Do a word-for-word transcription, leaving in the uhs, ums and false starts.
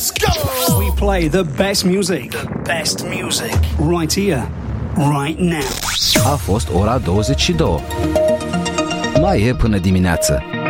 Let's go! We play the best music. The best music. Right here, right now. A fost ora douăzeci și două. Mai e până dimineață.